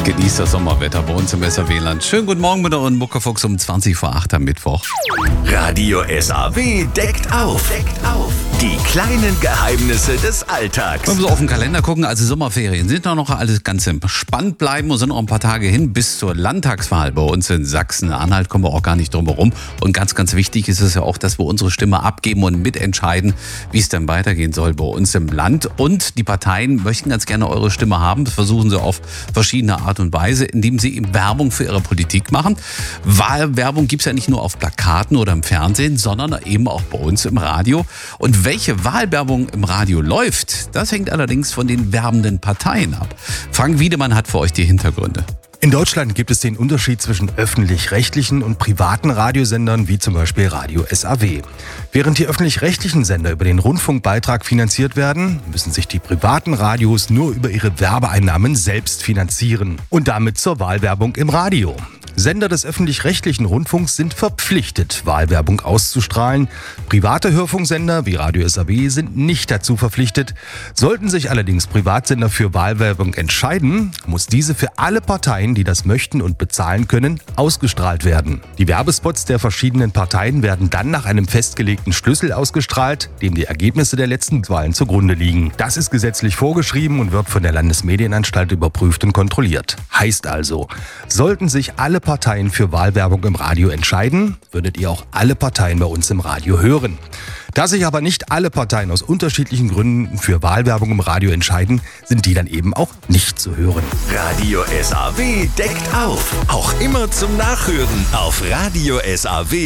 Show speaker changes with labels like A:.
A: Genießt das Sommerwetter bei uns im SAW-Land. Schönen guten Morgen mit euren Muckefuchs um 20 vor 8 am Mittwoch.
B: Radio SAW deckt auf. Die kleinen Geheimnisse des Alltags.
A: Wenn wir so auf den Kalender gucken, also Sommerferien sind doch noch alles ganz entspannt bleiben und sind noch ein paar Tage hin bis zur Landtagswahl bei uns in Sachsen-Anhalt. Kommen wir auch gar nicht drum herum. Und ganz, ganz wichtig ist es ja auch, dass wir unsere Stimme abgeben und mitentscheiden, wie es dann weitergehen soll bei uns im Land. Und die Parteien möchten ganz gerne eure Stimme haben. Das versuchen sie auf verschiedene Art und Weise, indem sie eben Werbung für ihre Politik machen. Wahlwerbung gibt es ja nicht nur auf Plakaten oder im Fernsehen, sondern eben auch bei uns im Radio. Und welche Wahlwerbung im Radio läuft, das hängt allerdings von den werbenden Parteien ab. Frank Wiedemann hat für euch die Hintergründe.
C: In Deutschland gibt es den Unterschied zwischen öffentlich-rechtlichen und privaten Radiosendern, wie zum Beispiel Radio SAW. Während die öffentlich-rechtlichen Sender über den Rundfunkbeitrag finanziert werden, müssen sich die privaten Radios nur über ihre Werbeeinnahmen selbst finanzieren und damit zur Wahlwerbung im Radio. Sender des öffentlich-rechtlichen Rundfunks sind verpflichtet, Wahlwerbung auszustrahlen. Private Hörfunksender wie Radio SAW sind nicht dazu verpflichtet. Sollten sich allerdings Privatsender für Wahlwerbung entscheiden, muss diese für alle Parteien, die das möchten und bezahlen können, ausgestrahlt werden. Die Werbespots der verschiedenen Parteien werden dann nach einem festgelegten Schlüssel ausgestrahlt, dem die Ergebnisse der letzten Wahlen zugrunde liegen. Das ist gesetzlich vorgeschrieben und wird von der Landesmedienanstalt überprüft und kontrolliert. Heißt also, sollten sich alle Parteien für Wahlwerbung im Radio entscheiden, würdet ihr auch alle Parteien bei uns im Radio hören. Da sich aber nicht alle Parteien aus unterschiedlichen Gründen für Wahlwerbung im Radio entscheiden, sind die dann eben auch nicht zu hören.
B: Radio SAW deckt auf. Auch immer zum Nachhören auf Radio SAW.